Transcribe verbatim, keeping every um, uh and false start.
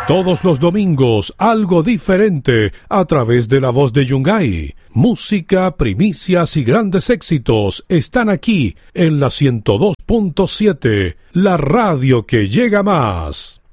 Todos los domingos, algo diferente a través de la voz de Yungay. Música, primicias y grandes éxitos están aquí en la ciento dos punto siete, la radio que llega más.